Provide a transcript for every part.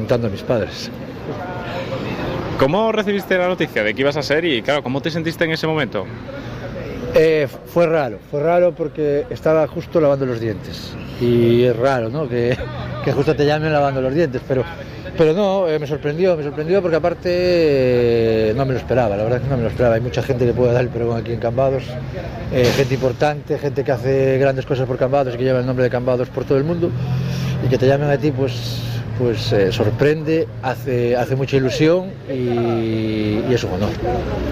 preguntando a mis padres. ¿Cómo recibiste la noticia de que ibas a ser y, claro, cómo te sentiste en ese momento? Fue raro porque estaba justo lavando los dientes. Y es raro, ¿no? Que justo te llamen lavando los dientes, pero no, me sorprendió porque aparte no me lo esperaba, la verdad que no me lo esperaba. Hay mucha gente que puede dar el pregón aquí en Cambados, gente importante, gente que hace grandes cosas por Cambados y que lleva el nombre de Cambados por todo el mundo, y que te llamen a ti, pues sorprende, hace mucha ilusión y es un honor.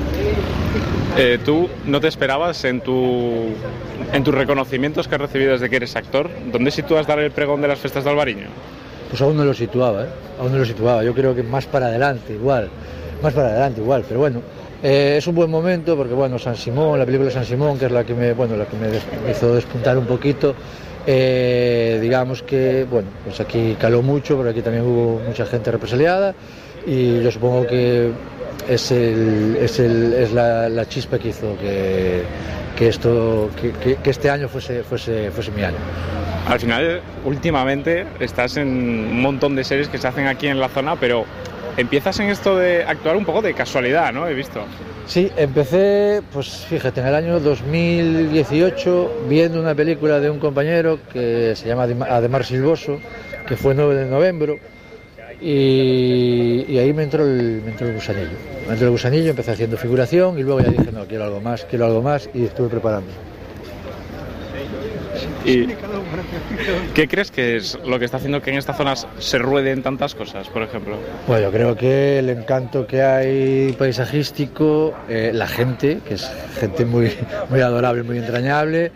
¿Tú no te esperabas en tus reconocimientos que has recibido desde que eres actor? ¿Dónde sitúas dar el pregón de las fiestas de Albariño? Pues aún no lo situaba, yo creo que más para adelante igual, pero bueno, es un buen momento porque bueno, San Simón, la película de San Simón, que es la que me hizo despuntar un poquito, digamos que bueno, pues aquí caló mucho, pero aquí también hubo mucha gente represaliada y yo supongo que es la chispa que hizo que este año fuese mi año. Al final, últimamente, estás en un montón de series que se hacen aquí en la zona, pero empiezas en esto de actuar un poco de casualidad, ¿no? He visto. Sí, empecé, pues fíjate, en el año 2018, viendo una película de un compañero que se llama Ademar Silvoso, que fue 9 de noviembre, y ahí me entró el gusanillo. Empecé haciendo figuración y luego ya dije, no, quiero algo más, y estuve preparando. ¿Y qué crees que es lo que está haciendo que en estas zonas se rueden tantas cosas, por ejemplo? Bueno, yo creo que el encanto que hay paisajístico, la gente, que es gente muy, muy adorable, muy entrañable,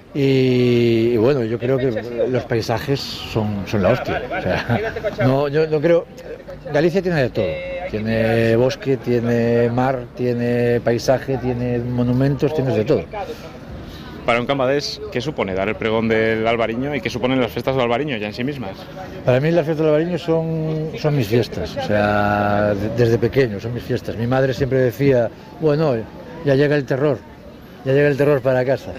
y bueno, yo creo que los paisajes son la hostia. O sea, yo no creo... Galicia tiene de todo. Tiene bosque, tiene mar, tiene paisaje, tiene monumentos, tienes de todo. Para un cambadés, ¿qué supone dar el pregón del Albariño y qué suponen las fiestas del Albariño ya en sí mismas? Para mí las fiestas del Albariño son mis fiestas, o sea, desde pequeño son mis fiestas. Mi madre siempre decía, bueno, ya llega el terror para casa.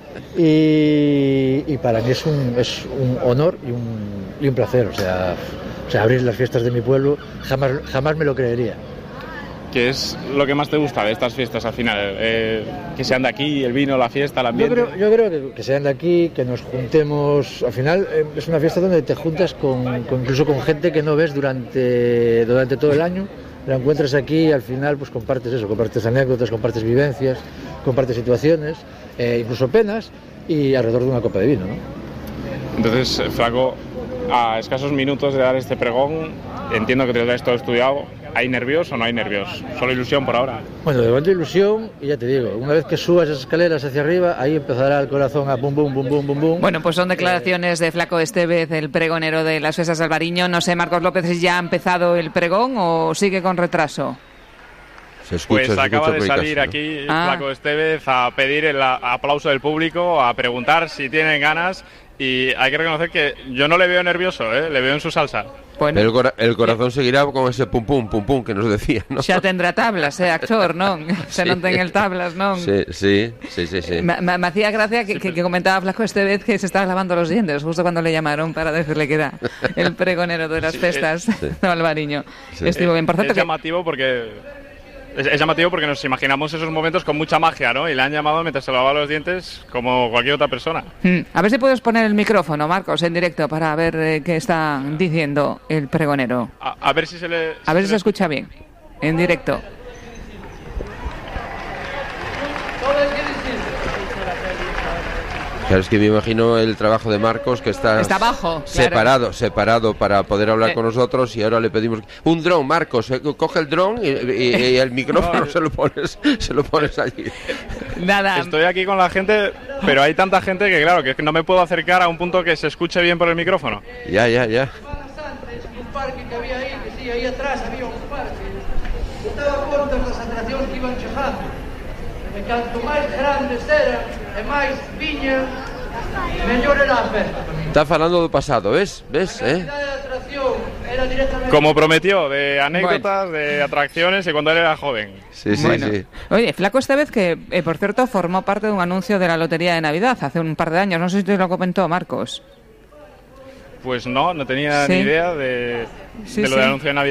Y para mí es un honor y un placer, o sea, abrir las fiestas de mi pueblo, jamás me lo creería. ¿Qué es lo que más te gusta de estas fiestas al final? Que sean de aquí, el vino, la fiesta, el ambiente. Yo creo que sean de aquí, que nos juntemos. Al final es una fiesta donde te juntas incluso con gente que no ves durante todo el año. La encuentras aquí y al final pues compartes anécdotas, compartes vivencias, compartes situaciones, incluso penas, y alrededor de una copa de vino, ¿no? Entonces, Flaco, a escasos minutos de dar este pregón, entiendo que te lo traes todo estudiado. ¿Hay nervios o no hay nervios? ¿Solo ilusión por ahora? Bueno, de momento ilusión, y ya te digo, una vez que subas esas escaleras hacia arriba, ahí empezará el corazón a bum, bum, bum, bum, bum, bum. Bueno, pues son declaraciones de Flaco Estevez, el pregonero de las fiestas de Albariño. No sé, Marcos López, si ya ha empezado el pregón o sigue con retraso. Pues acaba de salir aquí Flaco Estevez a pedir el aplauso del público, a preguntar si tienen ganas, y hay que reconocer que yo no le veo nervioso, le veo en su salsa. Bueno, el corazón seguirá con ese pum pum pum pum que nos decía, ¿no? Xa tendrá tablas, actor, non? Se non ten el tablas, non? Sí. Me hacía gracia que comentaba Flaco Estevez que se estaba lavando los dientes justo cuando le llamaron para decirle que era el pregonero de las fiestas de Albariño. Sí. Estuvo bien. Por cierto, es llamativo porque... Es llamativo porque nos imaginamos esos momentos con mucha magia, ¿no? Y le han llamado mientras se lavaba los dientes como cualquier otra persona. A ver si puedes poner el micrófono, Marcos, en directo para ver qué está diciendo el pregonero. A ver si se le... A ver si se escucha bien, en directo. Claro, es que me imagino el trabajo de Marcos, que está abajo, separado para poder hablar con nosotros, y ahora le pedimos un dron. Marcos, coge el dron y el micrófono se lo pones allí. Nada. Estoy aquí con la gente, pero hay tanta gente que claro, que no me puedo acercar a un punto que se escuche bien por el micrófono. Ya. Un parque que había aí, que sí, aí atrás había un parque. Eu daba conta das atraccións que iban chegando. E canto máis grandes eran e máis viñan, mellor era a festa. Está falando do pasado, ¿ves? Como prometió, de anécdotas, de atracciones y cuando él era joven. Sí. Oye, Flaco Estevez, que por cierto formó parte de un anuncio de la Lotería de Navidad hace un par de años, no sé si te lo comentó, Marcos. Pues no tenía ni idea de lo del anuncio de Navidad.